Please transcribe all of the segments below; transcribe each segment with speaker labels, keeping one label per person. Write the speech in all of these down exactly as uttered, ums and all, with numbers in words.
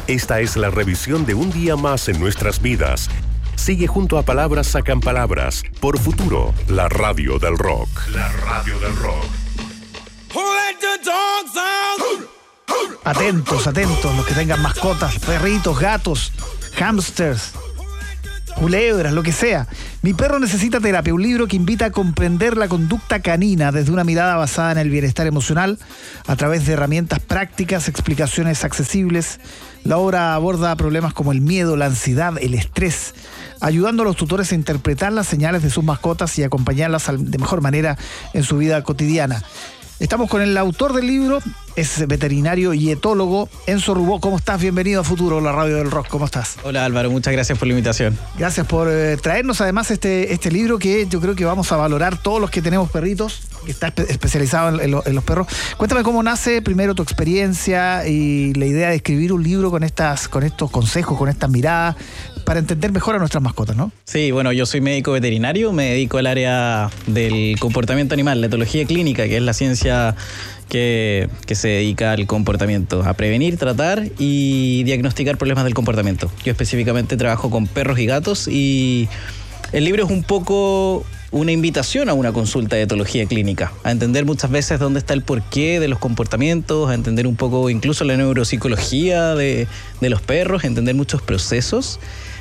Speaker 1: Esta es la revisión de un día más en nuestras vidas. Sigue junto a Palabras Sacan Palabras por Futuro, la radio del rock. La radio del rock.
Speaker 2: Atentos, atentos, los que tengan mascotas, perritos, gatos, hámsters, culebras, lo que sea. Mi perro necesita terapia, un libro que invita a comprender la conducta canina desde una mirada basada en el bienestar emocional a través de herramientas prácticas, explicaciones accesibles. La obra aborda problemas como el miedo, la ansiedad, el estrés, ayudando a los tutores a interpretar las señales de sus mascotas y acompañarlas de mejor manera en su vida cotidiana. Estamos con el autor del libro, es veterinario y etólogo, Enzo Rubó. ¿Cómo estás? Bienvenido a Futuro, la radio del rock. ¿Cómo estás?
Speaker 3: Hola Álvaro, muchas gracias por la invitación.
Speaker 2: Gracias por eh, traernos además este, este libro que yo creo que vamos a valorar todos los que tenemos perritos, que está espe- especializado en, en, lo, en los perros. Cuéntame cómo nace primero tu experiencia y la idea de escribir un libro con, estas, con estos consejos, con estas miradas, para entender mejor a nuestras mascotas, ¿no?
Speaker 3: Sí, bueno, yo soy médico veterinario, me dedico al área del comportamiento animal, la etología clínica, que es la ciencia que, que se dedica al comportamiento, a prevenir, tratar y diagnosticar problemas del comportamiento. Yo específicamente trabajo con perros y gatos y el libro es un poco una invitación a una consulta de etología clínica, a entender muchas veces dónde está el porqué de los comportamientos, a entender un poco incluso la neuropsicología de, de los perros, a entender muchos procesos.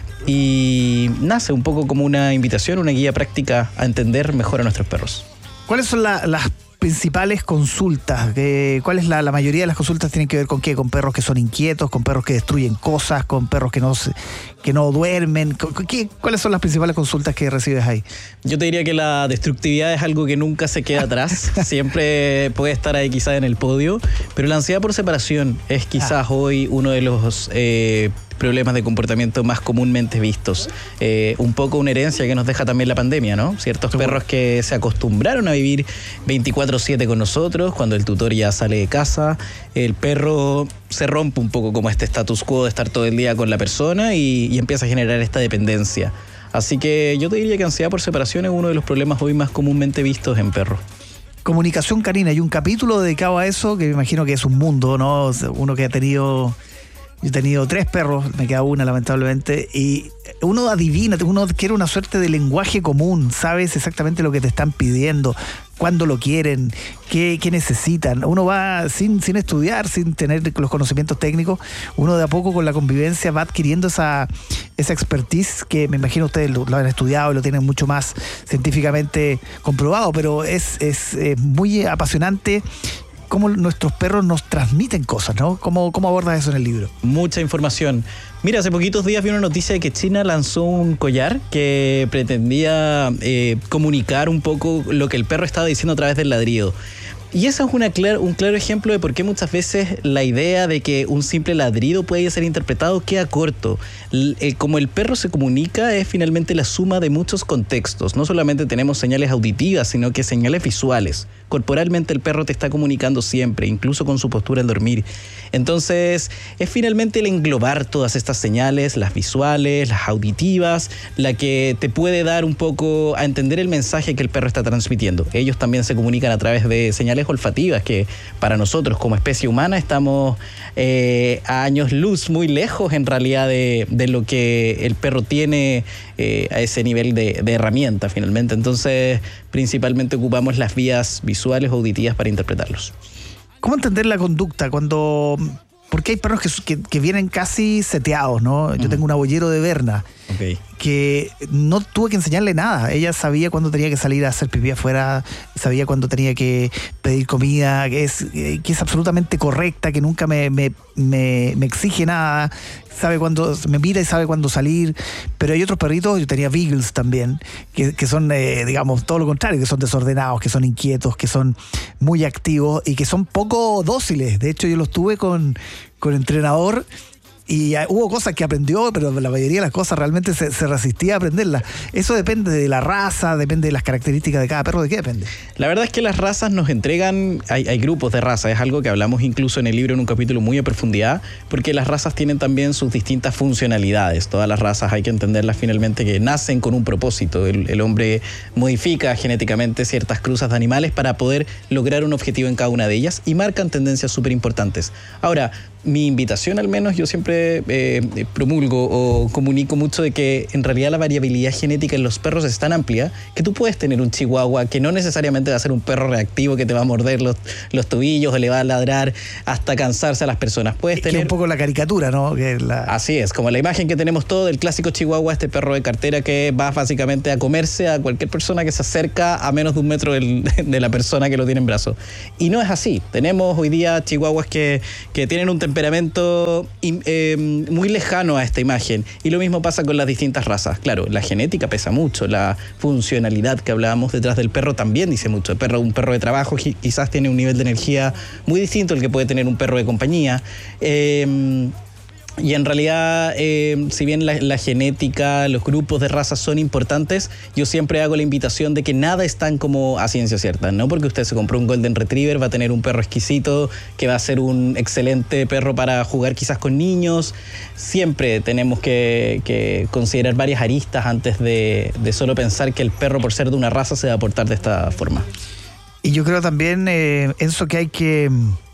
Speaker 3: Y nace un poco como una invitación, una guía práctica a entender mejor a nuestros perros.
Speaker 2: ¿Cuáles son la, las principales consultas? Eh, ¿Cuál es la, la mayoría de las consultas tienen que ver con qué? ¿Con perros que son inquietos, con perros que destruyen cosas, con perros que no, que no duermen? ¿Qué, ¿Cuáles son las principales consultas que recibes ahí?
Speaker 3: Yo te diría que la destructividad es algo que nunca se queda atrás, siempre puede estar ahí quizás en el podio, pero la ansiedad por separación es quizás ah. hoy uno de los eh, problemas de comportamiento más comúnmente vistos. Eh, un poco una herencia que nos deja también la pandemia, ¿no? Ciertos Seguro. perros que se acostumbraron a vivir veinticuatro siete con nosotros, cuando el tutor ya sale de casa, el perro se rompe un poco como este status quo de estar todo el día con la persona y, y empieza a generar esta dependencia. Así que yo te diría que ansiedad por separación es uno de los problemas hoy más comúnmente vistos en perros.
Speaker 2: Comunicación canina, hay un capítulo dedicado a eso que me imagino que es un mundo, ¿no? Uno que ha tenido... Yo he tenido tres perros, me queda una lamentablemente, y uno adivina, uno quiere una suerte de lenguaje común, sabes exactamente lo que te están pidiendo, cuándo lo quieren, qué, qué necesitan. Uno va sin, sin estudiar, sin tener los conocimientos técnicos, uno de a poco con la convivencia va adquiriendo esa, esa expertise que me imagino ustedes lo, lo han estudiado y lo tienen mucho más científicamente comprobado, pero es, es, es muy apasionante cómo nuestros perros nos transmiten cosas, ¿no? ¿Cómo, cómo abordas eso en el libro?
Speaker 3: Mucha información. Mira, hace poquitos días vi una noticia de que China lanzó un collar que pretendía eh, comunicar un poco lo que el perro estaba diciendo a través del ladrido. Y eso es una clar- un claro ejemplo de por qué muchas veces la idea de que un simple ladrido puede ser interpretado queda corto. L- el, como el perro se comunica es finalmente la suma de muchos contextos. No solamente tenemos señales auditivas, sino que señales visuales. Corporalmente el perro te está comunicando siempre, incluso con su postura al dormir. Entonces es finalmente el englobar todas estas señales, las visuales, las auditivas, la que te puede dar un poco a entender el mensaje que el perro está transmitiendo. Ellos también se comunican a través de señales olfativas que para nosotros como especie humana estamos eh, a años luz muy lejos en realidad de, de lo que el perro tiene eh, a ese nivel de, de herramienta finalmente. Entonces principalmente ocupamos las vías visuales o auditivas para interpretarlos.
Speaker 2: ¿Cómo entender la conducta cuando... Porque hay perros que, que, que vienen casi seteados, ¿no? Yo uh-huh. tengo un abollero de Berna okay. que no tuve que enseñarle nada. Ella sabía cuándo tenía que salir a hacer pipí afuera, sabía cuándo tenía que pedir comida, que es, que es absolutamente correcta, que nunca me, me, me, me exige nada, sabe cuándo, me mira y sabe cuándo salir. Pero hay otros perritos, yo tenía beagles también, que, que son, eh, digamos, todo lo contrario, que son desordenados, que son inquietos, que son muy activos y que son poco dóciles. De hecho, yo los tuve con... con entrenador y hubo cosas que aprendió, pero la mayoría de las cosas realmente se, se resistía a aprenderlas. Eso depende de la raza, depende de las características de cada perro. ¿De qué depende?
Speaker 3: La verdad es que las razas nos entregan, hay, hay grupos de razas, es algo que hablamos incluso en el libro en un capítulo muy a profundidad, porque las razas tienen también sus distintas funcionalidades. Todas las razas hay que entenderlas finalmente que nacen con un propósito. El, el hombre modifica genéticamente ciertas cruzas de animales para poder lograr un objetivo en cada una de ellas y marcan tendencias súper importantes. Ahora, mi invitación al menos, yo siempre siempre eh, promulgo o comunico mucho de que en realidad la variabilidad genética en los perros es tan amplia que tú puedes tener un chihuahua que no necesariamente va a ser un perro reactivo que te va a morder los, los tobillos o le va a ladrar hasta cansarse a las personas. Puedes
Speaker 2: es
Speaker 3: tener...
Speaker 2: que un poco la caricatura, ¿no? Que la...
Speaker 3: Así es, como la imagen que tenemos todo del clásico chihuahua, este perro de cartera que va básicamente a comerse a cualquier persona que se acerca a menos de un metro del, de la persona que lo tiene en brazos. Y no es así. Tenemos hoy día chihuahuas que, que tienen un temperamento eh, muy lejano a esta imagen. Y lo mismo pasa con las distintas razas. Claro, la genética pesa mucho, la funcionalidad que hablábamos detrás del perro también dice mucho. El perro, un perro de trabajo quizás tiene un nivel de energía muy distinto al que puede tener un perro de compañía. Eh, Y en realidad, eh, si bien la, la genética, los grupos de razas son importantes, yo siempre hago la invitación de que nada es tan como a ciencia cierta, ¿no? Porque usted se compró un Golden Retriever, va a tener un perro exquisito, que va a ser un excelente perro para jugar quizás con niños. Siempre tenemos que, que considerar varias aristas antes de, de solo pensar que el perro, por ser de una raza, se va a portar de esta forma.
Speaker 2: Y yo creo también, eh, Enzo, que hay que...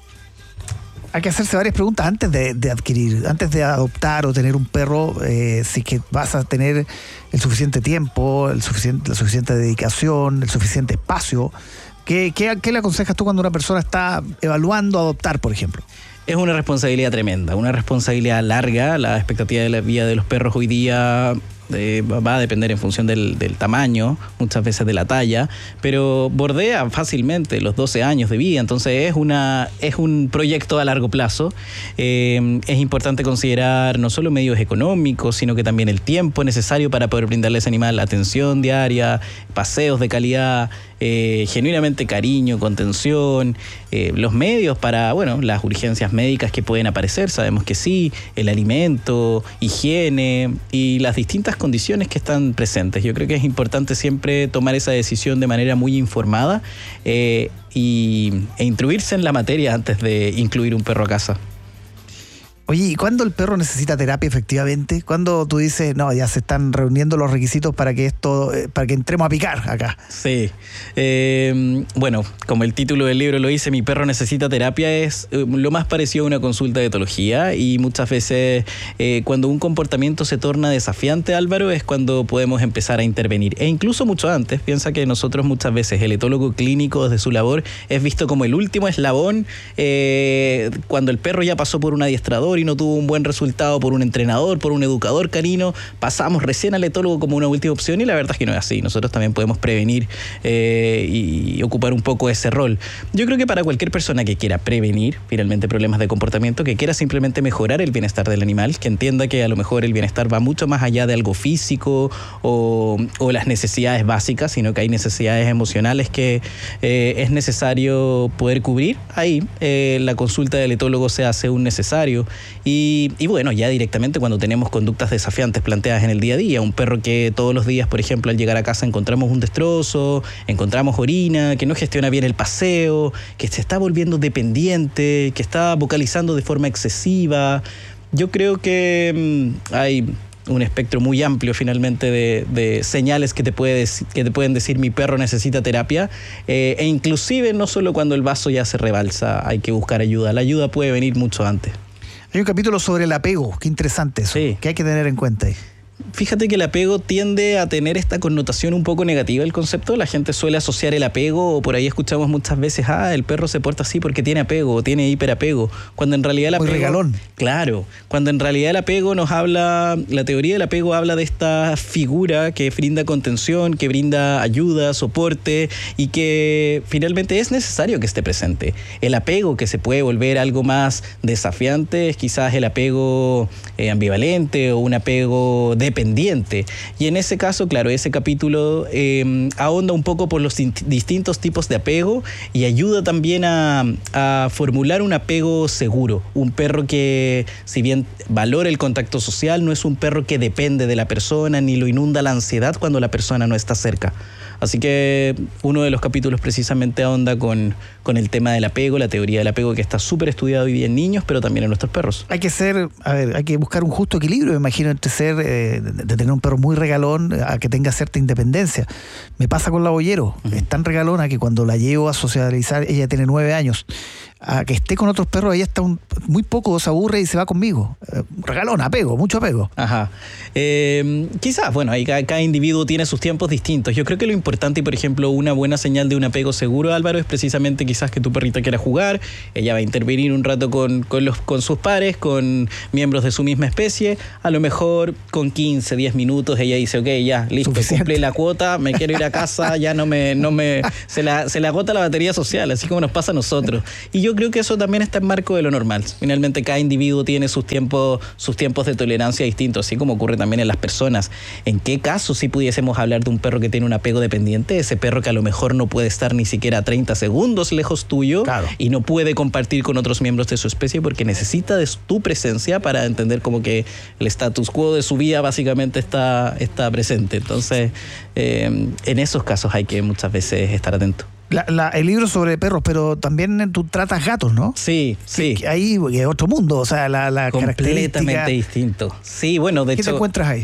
Speaker 2: Hay que hacerse varias preguntas antes de, de adquirir, antes de adoptar o tener un perro, eh, si que vas a tener el suficiente tiempo, el suficiente, la suficiente dedicación, el suficiente espacio. ¿Qué, qué, qué le aconsejas tú cuando una persona está evaluando adoptar, por ejemplo?
Speaker 3: Es una responsabilidad tremenda, una responsabilidad larga. La expectativa de la vida de los perros hoy día eh, va a depender en función del, del tamaño, muchas veces de la talla, pero bordea fácilmente los doce años de vida, entonces es, una, es un proyecto a largo plazo. Eh, es importante considerar no solo medios económicos, sino que también el tiempo necesario para poder brindarle a ese animal la atención diaria, paseos de calidad, eh, genuinamente cariño, contención, eh, los medios para, bueno, las urgencias médicas que pueden aparecer, sabemos que sí, el alimento, higiene y las distintas condiciones que están presentes. Yo creo que es importante siempre tomar esa decisión de manera muy informada eh, y, e instruirse en la materia antes de incluir un perro a casa.
Speaker 2: Oye, ¿y cuándo el perro necesita terapia efectivamente? ¿Cuándo tú dices, no, ya se están reuniendo los requisitos para que esto, para que entremos a picar acá?
Speaker 3: Sí. Eh, bueno, como el título del libro lo dice, Mi perro necesita terapia, es eh, lo más parecido a una consulta de etología, y muchas veces eh, cuando un comportamiento se torna desafiante, Álvaro, es cuando podemos empezar a intervenir. E incluso mucho antes. Piensa que nosotros muchas veces, el etólogo clínico desde su labor es visto como el último eslabón eh, cuando el perro ya pasó por un adiestrador y no tuvo un buen resultado por un entrenador, por un educador canino, pasamos recién al etólogo como una última opción, y la verdad es que no es así. Nosotros también podemos prevenir eh, y ocupar un poco ese rol. Yo creo que para cualquier persona que quiera prevenir finalmente problemas de comportamiento, que quiera simplemente mejorar el bienestar del animal, que entienda que a lo mejor el bienestar va mucho más allá de algo físico o, o las necesidades básicas, sino que hay necesidades emocionales que eh, es necesario poder cubrir, ahí eh, la consulta del etólogo se hace un necesario. Y, y bueno, ya directamente cuando tenemos conductas desafiantes planteadas en el día a día, un perro que todos los días, por ejemplo, al llegar a casa encontramos un destrozo, encontramos orina, que no gestiona bien el paseo, que se está volviendo dependiente, que está vocalizando de forma excesiva. Yo creo que mmm, hay un espectro muy amplio finalmente de, de señales que te, puede, que te pueden decir mi perro necesita terapia, eh, e inclusive no solo cuando el vaso ya se rebalsa hay que buscar ayuda, la ayuda puede venir mucho antes.
Speaker 2: Hay un capítulo sobre el apego, qué interesante eso, sí. ¿Qué hay que tener en cuenta ahí?
Speaker 3: Fíjate que el apego tiende a tener esta connotación un poco negativa el concepto. La gente suele asociar el apego, o por ahí escuchamos muchas veces, ah, el perro se porta así porque tiene apego o tiene hiperapego, cuando en realidad el apego...
Speaker 2: Muy regalón.
Speaker 3: Claro, cuando en realidad el apego nos habla, la teoría del apego habla de esta figura que brinda contención, que brinda ayuda, soporte, y que finalmente es necesario que esté presente. El apego que se puede volver algo más desafiante es quizás el apego eh, ambivalente o un apego de dependiente. Y en ese caso, claro, ese capítulo eh, ahonda un poco por los distintos tipos de apego y ayuda también a, a formular un apego seguro. Un perro que, si bien valora el contacto social, no es un perro que depende de la persona ni lo inunda la ansiedad cuando la persona no está cerca. Así que uno de los capítulos precisamente ahonda con, con el tema del apego, la teoría del apego, que está súper estudiado hoy día en niños, pero también en nuestros perros. Hay
Speaker 2: que ser, a ver, hay que buscar un justo equilibrio, me imagino, entre ser, eh, de, de tener un perro muy regalón a que tenga cierta independencia. Me pasa con la Boyero, uh-huh. Es tan regalona que cuando la llevo a socializar, ella tiene nueve años, a que esté con otros perros, ella está un, muy poco, se aburre y se va conmigo. Eh, regalón, apego, mucho apego.
Speaker 3: Ajá. Eh, quizás, bueno, ahí cada, cada individuo tiene sus tiempos distintos. Yo creo que lo importante, y por ejemplo, una buena señal de un apego seguro, Álvaro, es precisamente quizás que tu perrita quiera jugar, ella va a intervenir un rato con, con, los, con sus pares, con miembros de su misma especie, a lo mejor con quince, diez minutos ella dice, ok, ya, listo,
Speaker 2: Suficiente.
Speaker 3: cumplí la cuota, me quiero ir a casa, ya no me, no me, se la, se le agota la batería social, así como nos pasa a nosotros. Y yo creo que eso también está en marco de lo normal. Finalmente cada individuo tiene sus tiempos, sus tiempos de tolerancia distintos, así como ocurre también en las personas. ¿En qué caso si pudiésemos hablar de un perro que tiene un apego dependiente? Ese perro que a lo mejor no puede estar ni siquiera treinta segundos lejos tuyo, claro, y no puede compartir con otros miembros de su especie porque necesita de tu presencia para entender como que el status quo de su vida básicamente está, está presente. Entonces, eh, en esos casos hay que muchas veces estar atento.
Speaker 2: La, la, el libro sobre perros, pero también tú tratas gatos, ¿no?
Speaker 3: Sí, sí.
Speaker 2: Que, que ahí es otro mundo, o sea, la, la
Speaker 3: completamente distinto. Sí, bueno, de
Speaker 2: ¿Qué
Speaker 3: hecho...
Speaker 2: te encuentras ahí?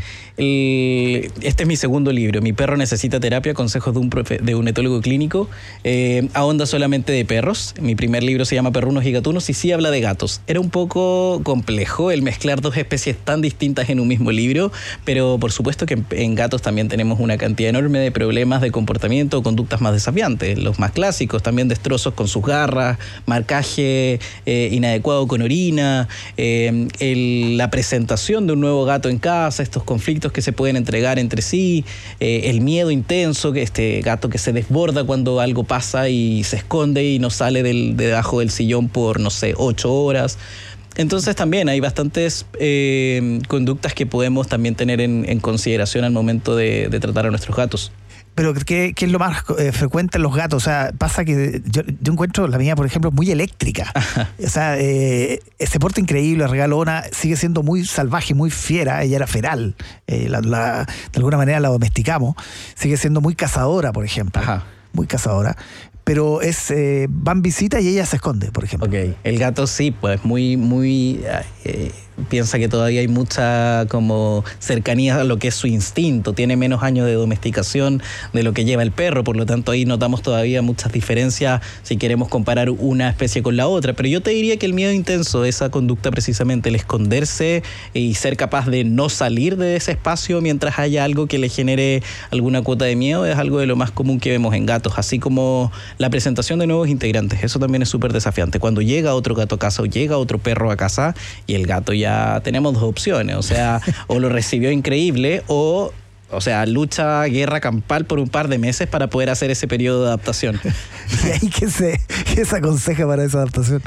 Speaker 3: El, este es mi segundo libro, Mi perro necesita terapia, consejos de un, profe, de un etólogo clínico. Eh, ahonda solamente de perros. Mi primer libro se llama Perrunos y Gatunos y sí habla de gatos. Era un poco complejo el mezclar dos especies tan distintas en un mismo libro, pero por supuesto que en, en gatos también tenemos una cantidad enorme de problemas de comportamiento o conductas más desafiantes. Los más clásicos, también destrozos con sus garras, marcaje eh, inadecuado con orina, eh, el, la presentación de un nuevo gato en casa, estos conflictos que se pueden entregar entre sí, eh, el miedo intenso, que este gato que se desborda cuando algo pasa y se esconde y no sale del, de debajo del sillón por, no sé, ocho horas. Entonces también hay bastantes eh, conductas que podemos también tener en, en consideración al momento de, de tratar a nuestros gatos.
Speaker 2: Pero ¿qué, qué es lo más eh, frecuente en los gatos? O sea, pasa que yo, yo encuentro la mía, por ejemplo, muy eléctrica. Ajá. O sea, eh, se porta increíble, regalona, sigue siendo muy salvaje, muy fiera. Ella era feral. Eh, la, la, de alguna manera la domesticamos. Sigue siendo muy cazadora, por ejemplo. Ajá. Muy cazadora. Pero es eh, van visita y ella se esconde, por ejemplo.
Speaker 3: Ok, el gato sí, pues muy, muy... Eh, piensa que todavía hay mucha como cercanía a lo que es su instinto, tiene menos años de domesticación de lo que lleva el perro, por lo tanto ahí notamos todavía muchas diferencias si queremos comparar una especie con la otra, pero yo te diría que el miedo intenso, esa conducta precisamente, el esconderse y ser capaz de no salir de ese espacio mientras haya algo que le genere alguna cuota de miedo, es algo de lo más común que vemos en gatos, así como la presentación de nuevos integrantes, eso también es súper desafiante, cuando llega otro gato a casa o llega otro perro a casa y el gato ya Ya tenemos dos opciones, o sea, o lo recibió increíble o, o sea, lucha, guerra campal por un par de meses para poder hacer ese periodo de adaptación.
Speaker 2: ¿Y ahí qué se, qué se aconseja para esa adaptación?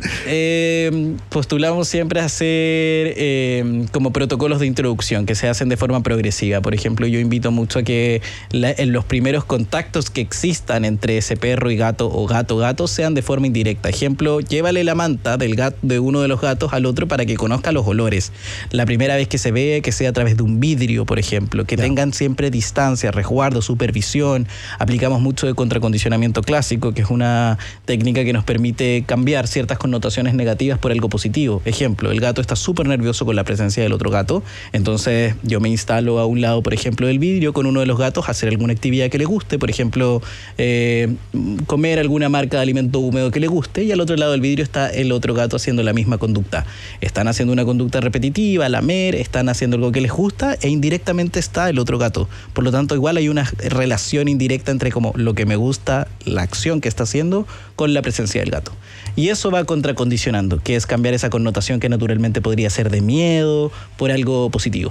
Speaker 3: Eh, postulamos siempre hacer eh, como protocolos de introducción que se hacen de forma progresiva. Por ejemplo, yo invito mucho a que la, en los primeros contactos que existan entre ese perro y gato o gato-gato sean de forma indirecta. Ejemplo, llévale la manta del gato, de uno de los gatos al otro para que conozca los olores. La primera vez que se ve, que sea a través de un vidrio, por ejemplo, que claro. tengan siempre distancia, resguardo, supervisión. Aplicamos mucho de contracondicionamiento clásico, que es una técnica que nos permite cambiar ciertas connotaciones negativas por algo positivo. Ejemplo, el gato está súper nervioso con la presencia del otro gato, entonces yo me instalo a un lado, por ejemplo, del vidrio con uno de los gatos, hacer alguna actividad que le guste, por ejemplo, eh, comer alguna marca de alimento húmedo que le guste, y al otro lado del vidrio está el otro gato haciendo la misma conducta. Están haciendo una conducta repetitiva, lamer, están haciendo algo que les gusta e indirectamente está el otro gato. Por lo tanto, igual hay una relación indirecta entre como lo que me gusta, la acción que está haciendo, con la presencia del gato. Y eso va contracondicionando, que es cambiar esa connotación que naturalmente podría ser de miedo por algo positivo.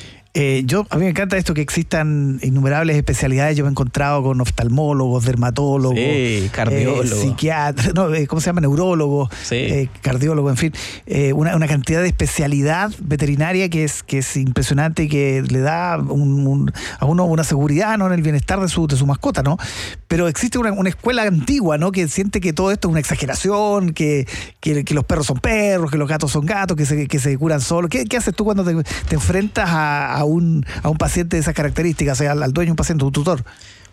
Speaker 2: Eh, yo, a mí me encanta esto que existan innumerables especialidades. Yo me he encontrado con oftalmólogos, dermatólogos,
Speaker 3: sí, cardiólogos,
Speaker 2: eh, psiquiatras, no, eh, ¿cómo se llama? Neurólogos,
Speaker 3: sí.
Speaker 2: eh, cardiólogos, en fin, eh, una, una cantidad de especialidad veterinaria que es, que es impresionante y que le da un, un, a uno una seguridad, ¿no?, en el bienestar de su, de su mascota, ¿no? Pero existe una, una escuela antigua, ¿no?, que siente que todo esto es una exageración, que, que, que los perros son perros, que los gatos son gatos, que se, que se curan solos. ¿Qué, qué haces tú cuando te, te enfrentas a, a Un, a un paciente de esas características, o sea, al, al dueño, un paciente, un tutor?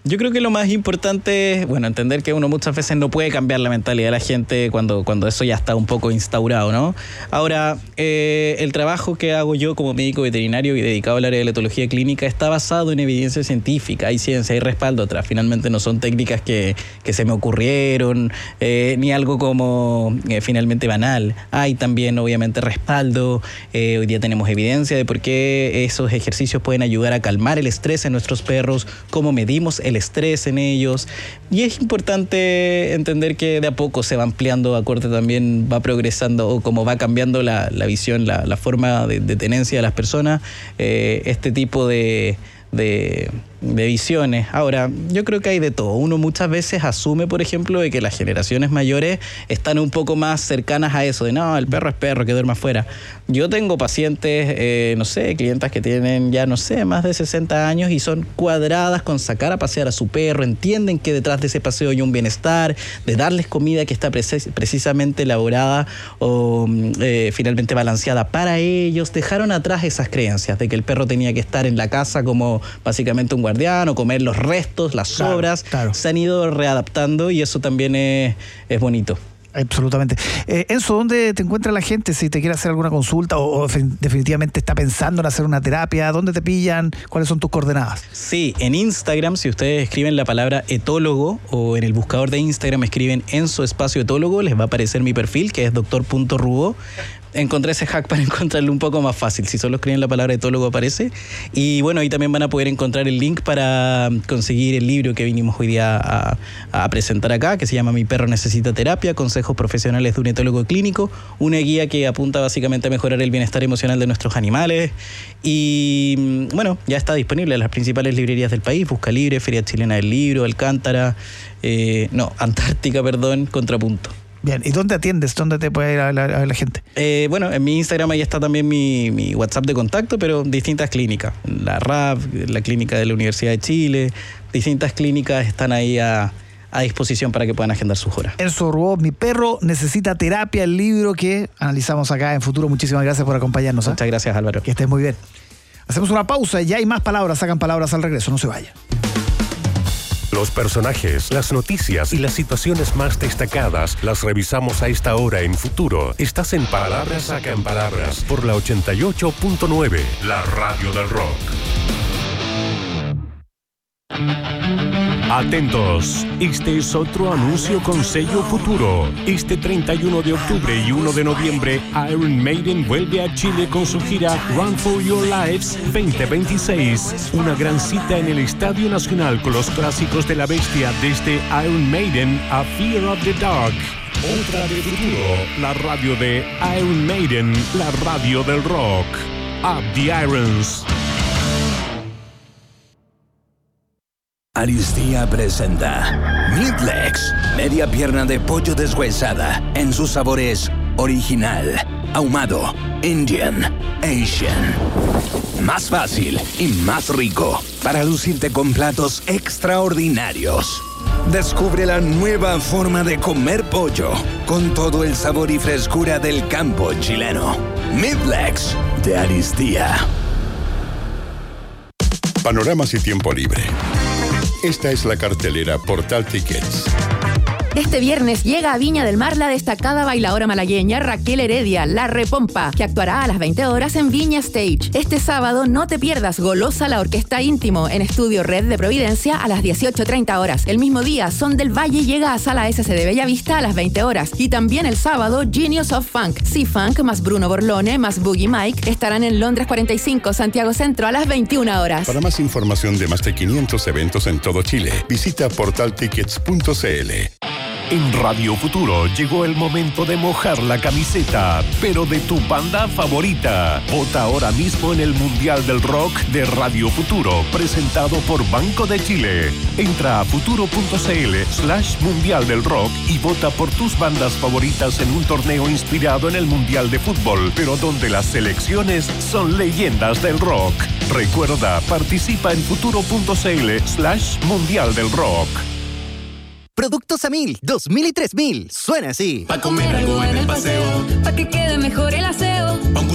Speaker 3: Yo creo que lo más importante es, bueno, entender que uno muchas veces no puede cambiar la mentalidad de la gente cuando, cuando eso ya está un poco instaurado, ¿no? Ahora, eh, el trabajo que hago yo como médico veterinario y dedicado al área de la etología clínica está basado en evidencia científica, hay ciencia, hay respaldo atrás. Finalmente no son técnicas que, que se me ocurrieron, eh, ni algo como eh, finalmente banal. Hay también, obviamente, respaldo. Eh, hoy día tenemos evidencia de por qué esos ejercicios pueden ayudar a calmar el estrés en nuestros perros, cómo medimos el estrés en ellos, y es importante entender que de a poco se va ampliando, acorde también va progresando, o como va cambiando la, la visión, la, la forma de, de tenencia de las personas, eh, este tipo de, de, de visiones. Ahora, yo creo que hay de todo. Uno muchas veces asume, por ejemplo, de que las generaciones mayores están un poco más cercanas a eso, de no, el perro es perro, que duerme afuera. Yo tengo pacientes, eh, no sé, clientas que tienen ya, no sé, más de sesenta años y son cuadradas con sacar a pasear a su perro, entienden que detrás de ese paseo hay un bienestar, de darles comida que está precis- precisamente elaborada o eh, finalmente balanceada para ellos. Dejaron atrás esas creencias de que el perro tenía que estar en la casa como básicamente un guardián o comer los restos, las
Speaker 2: Claro,
Speaker 3: sobras.
Speaker 2: claro.
Speaker 3: Se han ido readaptando y eso también es, es bonito.
Speaker 2: Absolutamente. Eh, Enzo, ¿dónde te encuentra la gente si te quiere hacer alguna consulta o, o definitivamente está pensando en hacer una terapia? ¿Dónde te pillan? ¿Cuáles son tus coordenadas?
Speaker 3: Sí, en Instagram, si ustedes escriben la palabra etólogo o en el buscador de Instagram escriben Enzo espacio etólogo, les va a aparecer mi perfil, que es doctor punto rubo. Encontré ese hack para encontrarlo un poco más fácil. Si solo escriben la palabra etólogo aparece. Y bueno, ahí también van a poder encontrar el link para conseguir el libro que vinimos hoy día a, a presentar acá, que se llama Mi perro necesita terapia, consejos profesionales de un etólogo clínico, una guía que apunta básicamente a mejorar el bienestar emocional de nuestros animales. Y bueno, ya está disponible en las principales librerías del país, Busca Libre, Feria Chilena del Libro, Alcántara, eh, no, Antártica, perdón, Contrapunto.
Speaker 2: Bien, ¿y dónde atiendes? ¿Dónde te puede ir a la, a la gente?
Speaker 3: Eh, bueno, en mi Instagram ahí está también mi, mi WhatsApp de contacto, pero distintas clínicas. La R A V, la clínica de la Universidad de Chile, distintas clínicas están ahí a, a disposición para que puedan agendar sus horas.
Speaker 2: Enzo Rubo, Mi perro necesita terapia, el libro que analizamos acá en Futuro. Muchísimas gracias por acompañarnos. ¿eh?
Speaker 3: Muchas gracias, Álvaro.
Speaker 2: Que estés muy bien. Hacemos una pausa y ya hay más palabras. Sacan palabras al regreso, no se vayan.
Speaker 1: Los personajes, las noticias y las situaciones más destacadas las revisamos a esta hora en Futuro. Estás en Palabras Sacan Palabras por la ochenta y ocho punto nueve, la radio del rock. Atentos, este es otro anuncio con sello Futuro. Este treinta y uno de octubre y uno de noviembre, Iron Maiden vuelve a Chile con su gira Run for Your Lives veinte veintiséis. Una gran cita en el Estadio Nacional con los clásicos de la bestia, desde Iron Maiden a Fear of the Dark. Otra de Futuro, la radio de Iron Maiden, la radio del rock. Up the Irons.
Speaker 4: Aristía presenta Midlegs, media pierna de pollo deshuesada en sus sabores original, ahumado, Indian, Asian. Más fácil y más rico para lucirte con platos extraordinarios. Descubre la nueva forma de comer pollo con todo el sabor y frescura del campo chileno. Midlegs de Aristía.
Speaker 5: Panoramas y tiempo libre. Esta es la cartelera Portal Tickets.
Speaker 6: Este viernes llega a Viña del Mar la destacada bailaora malagueña Raquel Heredia, La Repompa, que actuará a las veinte horas en Viña Stage. Este sábado no te pierdas Golosa la Orquesta Íntimo en Estudio Red de Providencia a las dieciocho treinta horas. El mismo día, Son del Valle llega a Sala S C de Bellavista a las veinte horas. Y también el sábado, Genius of Funk, C-Funk más Bruno Borlone más Boogie Mike estarán en Londres cuarenta y cinco, Santiago Centro a las veintiuna horas.
Speaker 5: Para más información de más de quinientos eventos en todo Chile, visita portal tickets punto c l.
Speaker 1: En Radio Futuro llegó el momento de mojar la camiseta, pero de tu banda favorita. Vota ahora mismo en el Mundial del Rock de Radio Futuro, presentado por Banco de Chile. Entra a futuro.cl slash Mundial del Rock y vota por tus bandas favoritas en un torneo inspirado en el Mundial de Fútbol, pero donde las selecciones son leyendas del rock. Recuerda, participa en futuro.cl slash Mundial del Rock.
Speaker 7: Productos a mil, dos mil y tres mil. Suena así.
Speaker 8: Pa' comer algo en el paseo,
Speaker 9: pa' que quede mejor el aseo,
Speaker 8: pa' un gustito y ahorrar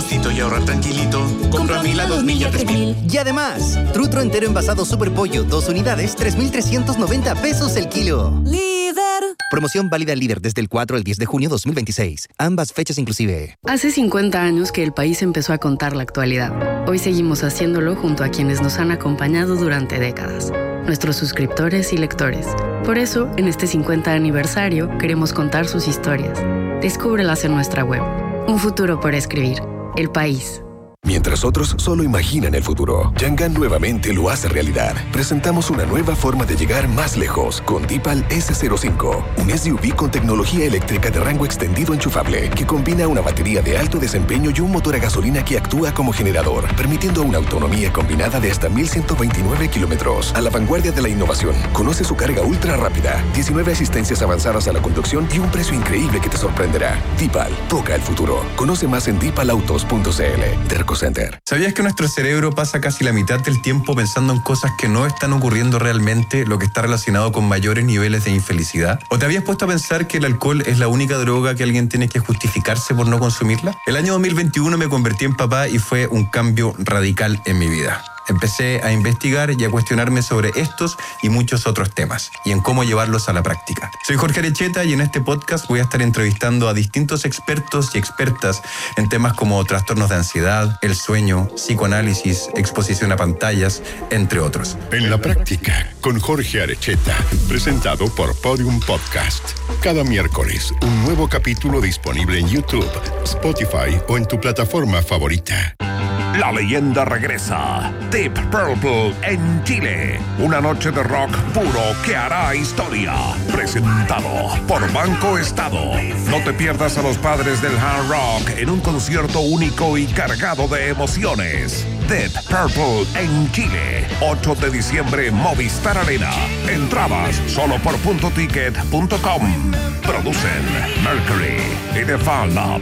Speaker 8: ahorrar tranquilito. Compra Mila dos mil y a tres mil.
Speaker 7: Y además, trutro entero envasado Super Pollo, dos unidades, tres mil trescientos noventa pesos el kilo.
Speaker 9: Líder.
Speaker 7: Promoción válida al Líder desde el cuatro al diez de junio dos mil veintiséis. Ambas fechas inclusive.
Speaker 10: Hace cincuenta años que el país empezó a contar la actualidad. Hoy seguimos haciéndolo junto a quienes nos han acompañado durante décadas. Nuestros suscriptores y lectores. Por eso, en este cincuenta aniversario, queremos contar sus historias. Descúbrelas en nuestra web. Un futuro por escribir. El país.
Speaker 1: Mientras otros solo imaginan el futuro, Yangan nuevamente lo hace realidad. Presentamos una nueva forma de llegar más lejos con Deepal ese cero cinco, un S U V con tecnología eléctrica de rango extendido enchufable que combina una batería de alto desempeño y un motor a gasolina que actúa como generador, permitiendo una autonomía combinada de hasta mil ciento veintinueve kilómetros. A la vanguardia de la innovación, conoce su carga ultra rápida, diecinueve asistencias avanzadas a la conducción y un precio increíble que te sorprenderá. Deepal, toca el futuro. Conoce más en deepal autos punto c l. Center.
Speaker 11: ¿Sabías que nuestro cerebro pasa casi la mitad del tiempo pensando en cosas que no están ocurriendo realmente, lo que está relacionado con mayores niveles de infelicidad? ¿O te habías puesto a pensar que el alcohol es la única droga que alguien tiene que justificarse por no consumirla? El año dos mil veintiuno me convertí en papá y fue un cambio radical en mi vida. Empecé a investigar y a cuestionarme sobre estos y muchos otros temas y en cómo llevarlos a la práctica. Soy Jorge Arecheta y en este podcast voy a estar entrevistando a distintos expertos y expertas en temas como trastornos de ansiedad, el sueño, psicoanálisis, exposición a pantallas, entre otros.
Speaker 5: En la práctica, con Jorge Arecheta, presentado por Podium Podcast. Cada miércoles, un nuevo capítulo disponible en YouTube, Spotify o en tu plataforma favorita.
Speaker 1: La leyenda regresa. Deep Purple en Chile. Una noche de rock puro que hará historia. Presentado por Banco Estado. No te pierdas a los padres del hard rock en un concierto único y cargado de emociones. Deep Purple en Chile. ocho de diciembre, Movistar Arena. Entradas solo por punto ticket punto com. Producen Mercury y The Fan Lab.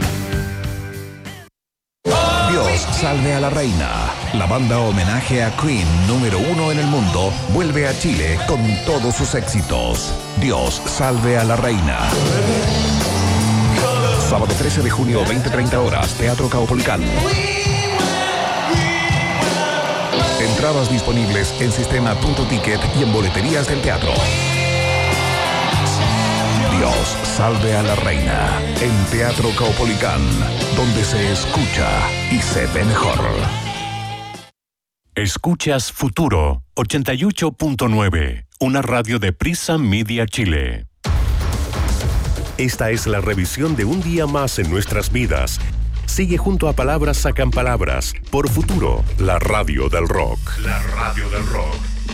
Speaker 1: Dios salve a la reina. La banda homenaje a Queen número uno en el mundo vuelve a Chile con todos sus éxitos. Dios salve a la reina. Sábado trece de junio, veinte treinta horas, Teatro Caupolicán. Entradas disponibles en sistema punto ticket y en boleterías del teatro. Dios salve a la reina en Teatro Caupolicán, donde se escucha y se ve mejor. Escuchas Futuro ochenta y ocho punto nueve, una radio de Prisa Media Chile. Esta es la revisión de un día más en nuestras vidas. Sigue junto a Palabras Sacan Palabras por Futuro, la radio del rock. La radio del rock.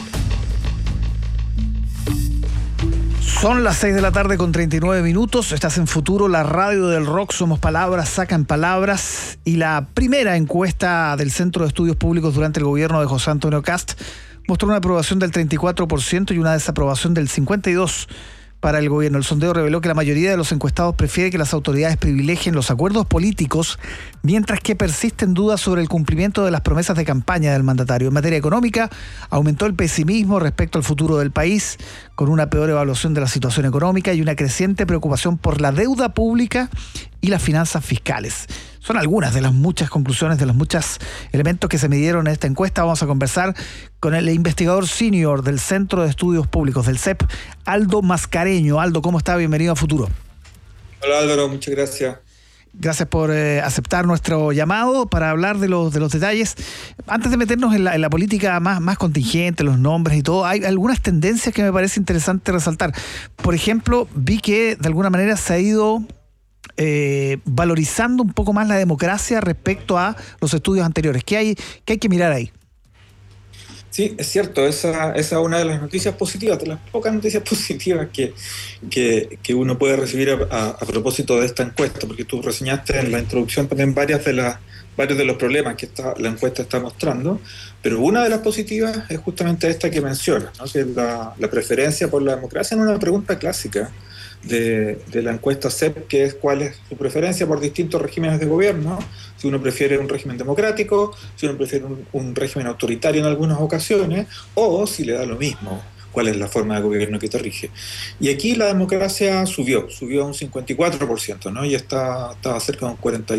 Speaker 2: Son las seis de la tarde con treinta y nueve minutos. Estás en Futuro, la radio del rock. Somos Palabras Sacan Palabras. Y la primera encuesta del Centro de Estudios Públicos durante el gobierno de José Antonio Kast mostró una aprobación del treinta y cuatro por ciento y una desaprobación del cincuenta y dos por ciento para el gobierno. El sondeo reveló que la mayoría de los encuestados prefiere que las autoridades privilegien los acuerdos políticos, mientras que persisten dudas sobre el cumplimiento de las promesas de campaña del mandatario. En materia económica, aumentó el pesimismo respecto al futuro del país, con una peor evaluación de la situación económica y una creciente preocupación por la deuda pública y las finanzas fiscales. Son algunas de las muchas conclusiones, de los muchos elementos que se midieron en esta encuesta. Vamos a conversar con el investigador senior del Centro de Estudios Públicos, del C E P, Aldo Mascareño. Aldo, ¿cómo está? Bienvenido a Futuro.
Speaker 12: Hola Álvaro, muchas gracias.
Speaker 2: Gracias por eh, aceptar nuestro llamado para hablar de los, de los detalles. Antes de meternos en la, en la política más, más contingente, los nombres y todo, hay algunas tendencias que me parece interesante resaltar. Por ejemplo, vi que de alguna manera se ha ido eh, valorizando un poco más la democracia respecto a los estudios anteriores. ¿Qué hay, qué hay que mirar ahí?
Speaker 12: Sí, es cierto, esa, esa es una de las noticias positivas, de las pocas noticias positivas que, que, que uno puede recibir a, a, a propósito de esta encuesta, porque tú reseñaste en la introducción también varias de las, varios de los problemas que esta, la encuesta está mostrando, pero una de las positivas es justamente esta que mencionas, ¿no? Que es la, la preferencia por la democracia en una pregunta clásica de, de la encuesta C E P, que es cuál es su preferencia por distintos regímenes de gobierno, si uno prefiere un régimen democrático, si uno prefiere un, un régimen autoritario en algunas ocasiones, o si le da lo mismo, cuál es la forma de gobierno que te rige. Y aquí la democracia subió, subió a un cincuenta y cuatro por ciento, ¿no? Y está, está cerca de un cuarenta y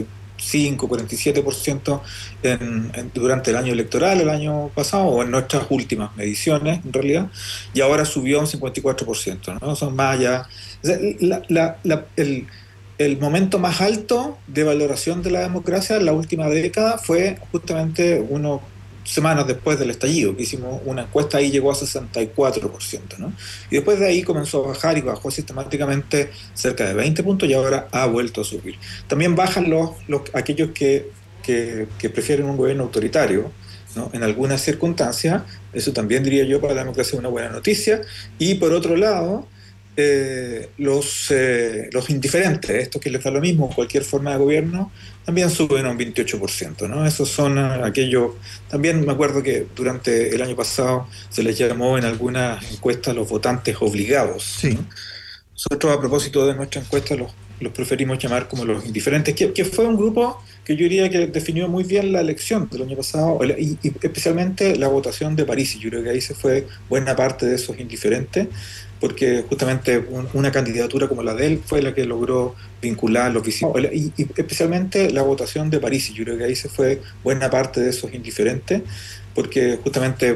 Speaker 12: cinco, cuarenta y siete por ciento en, en, durante el año electoral, el año pasado, o en nuestras últimas mediciones, en realidad, y ahora subió a un cincuenta y cuatro por ciento, ¿no? Son más allá. O sea, la, la, la, el, el momento más alto de valoración de la democracia en la última década fue justamente unos semanas después del estallido, que hicimos una encuesta, ahí llegó a sesenta y cuatro por ciento, ¿no? Y después de ahí comenzó a bajar y bajó sistemáticamente cerca de veinte puntos y ahora ha vuelto a subir. También bajan los, los aquellos que, que, que prefieren un gobierno autoritario, ¿no? En algunas circunstancias, eso también diría yo para la democracia es una buena noticia. Y por otro lado, eh, los, eh, los indiferentes, estos que les da lo mismo, cualquier forma de gobierno, también suben a un veintiocho por ciento, ¿no? Esos son aquellos. También me acuerdo que durante el año pasado se les llamó en algunas encuestas los votantes obligados,
Speaker 2: sí.
Speaker 12: ¿no? Nosotros, a propósito de nuestra encuesta, los, los preferimos llamar como los indiferentes, que, que fue un grupo que yo diría que definió muy bien la elección del año pasado, y, y especialmente la votación de París. Y yo creo que ahí se fue buena parte de esos indiferentes, porque justamente un, una candidatura como la de él fue la que logró vincular los visitantes, y, y especialmente la votación de París. Y yo creo que ahí se fue buena parte de esos indiferentes, porque justamente